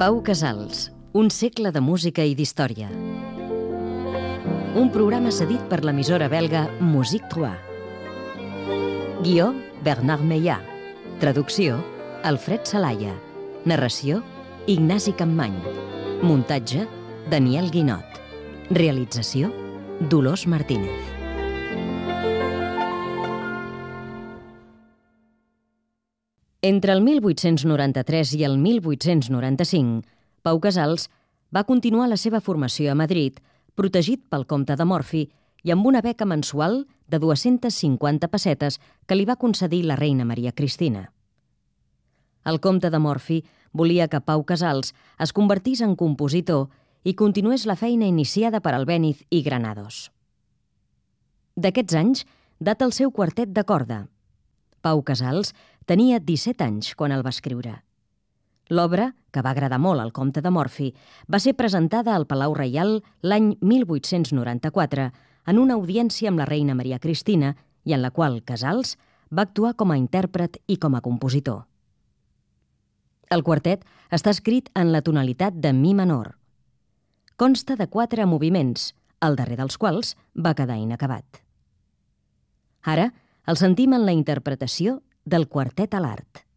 Pau Casals, un segle de música i d'història. Un programa cedit per l'emissora belga Musique 3. Guió, Bernard Meillard. Traducció, Alfred Salaya. Narració, Ignasi Campmany. Muntatge, Daniel Guinot. Realització, Dolors Martínez. Entre el 1893 i el 1895, Pau Casals va continuar la seva formació a Madrid, protegit pel comte de Morphy i amb una beca mensual de 250 pessetes que li va concedir la reina Maria Cristina. El comte de Morphy volia que Pau Casals es convertís en compositor i continués la feina iniciada per Albéniz i Granados. D'aquests anys data el seu quartet de corda. Pau Casals tenia 17 anys quan el va escriure. L'obra, que va agradar molt al comte de Morphy, va ser presentada al Palau Reial l'any 1894 en una audiència amb la reina Maria Cristina i en la qual Casals va actuar com a intèrpret i com a compositor. El quartet està escrit en la tonalitat de mi menor. Consta de 4 moviments, el darrer dels quals va quedar inacabat. Ara el sentim en la interpretació del quartet a l'art.